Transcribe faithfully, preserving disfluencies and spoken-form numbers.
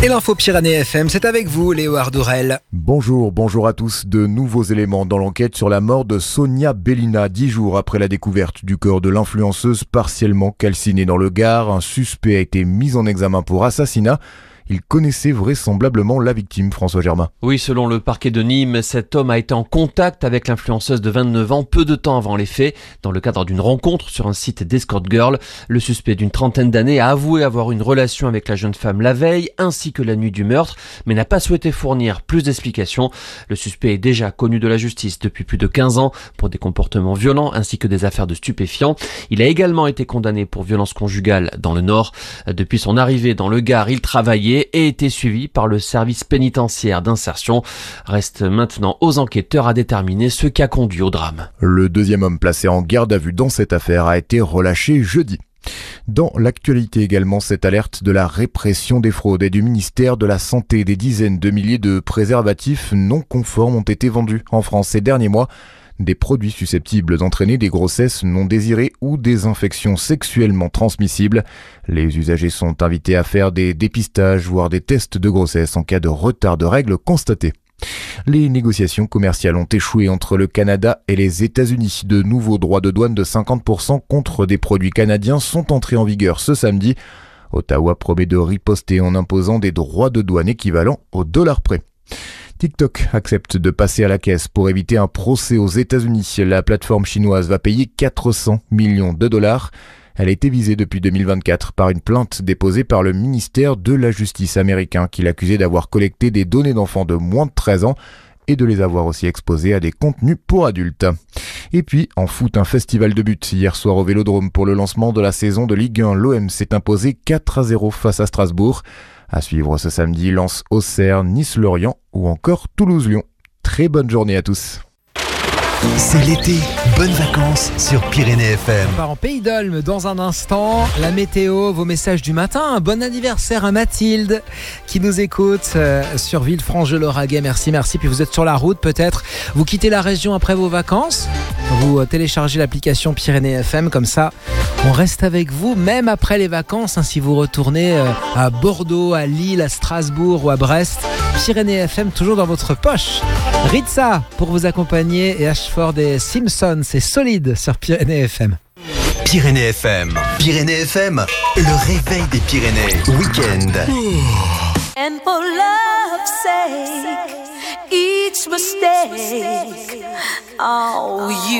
Et l'info Pyrénées F M, c'est avec vous, Léo Ardourel. Bonjour, bonjour à tous. De nouveaux éléments dans l'enquête sur la mort de Sonia Bellina, dix jours après la découverte du corps de l'influenceuse partiellement calcinée dans le Gard. Un suspect a été mis en examen pour assassinat. Il connaissait vraisemblablement la victime, François Germain. Oui, selon le parquet de Nîmes, cet homme a été en contact avec l'influenceuse de vingt-neuf ans peu de temps avant les faits, dans le cadre d'une rencontre sur un site d'escort girl. Le suspect d'une trentaine d'années a avoué avoir une relation avec la jeune femme la veille, ainsi que la nuit du meurtre, mais n'a pas souhaité fournir plus d'explications. Le suspect est déjà connu de la justice depuis plus de quinze ans pour des comportements violents ainsi que des affaires de stupéfiants. Il a également été condamné pour violence conjugale dans le Nord. Depuis son arrivée dans le Gard, il travaillait et été suivi par le service pénitentiaire d'insertion. Reste maintenant aux enquêteurs à déterminer ce qui a conduit au drame. Le deuxième homme placé en garde à vue dans cette affaire a été relâché jeudi. Dans l'actualité également, cette alerte de la répression des fraudes et du ministère de la Santé. Des dizaines de milliers de préservatifs non conformes ont été vendus en France ces derniers mois. Des produits susceptibles d'entraîner des grossesses non désirées ou des infections sexuellement transmissibles. Les usagers sont invités à faire des dépistages, voire des tests de grossesse en cas de retard de règles constaté. Les négociations commerciales ont échoué entre le Canada et les États-Unis. De nouveaux droits de douane de cinquante pour cent contre des produits canadiens sont entrés en vigueur ce samedi. Ottawa promet de riposter en imposant des droits de douane équivalents au dollar près. TikTok accepte de passer à la caisse pour éviter un procès aux États-Unis. La plateforme chinoise va payer quatre cents millions de dollars. Elle a été visée depuis deux mille vingt-quatre par une plainte déposée par le ministère de la Justice américain qui l'accusait d'avoir collecté des données d'enfants de moins de treize ans et de les avoir aussi exposés à des contenus pour adultes. Et puis, en foot, un festival de buts hier soir au Vélodrome pour le lancement de la saison de Ligue un. L'O M s'est imposé quatre à zéro face à Strasbourg. À suivre ce samedi, Lens Auxerre, Nice-Lorient ou encore Toulouse-Lyon. Très bonne journée à tous. C'est l'été, bonnes vacances sur Pyrénées F M. On part en Pays d'Olme dans un instant. La météo, vos messages du matin. Un bon anniversaire à Mathilde qui nous écoute euh, sur Villefranche-de-Lauragais. Merci, merci. Puis vous êtes sur la route peut-être. Vous quittez la région après vos vacances. Vous euh, téléchargez l'application Pyrénées F M. Comme ça, on reste avec vous même après les vacances. Hein, si vous retournez euh, à Bordeaux, à Lille, à Strasbourg ou à Brest. Pyrénées F M toujours dans votre poche. Ritza pour vous accompagner et Ashford et Simpson, c'est solide sur Pyrénées F M. Pyrénées F M. Pyrénées F M, le réveil des Pyrénées. Week-end. And for love's sake, each mistake, oh, you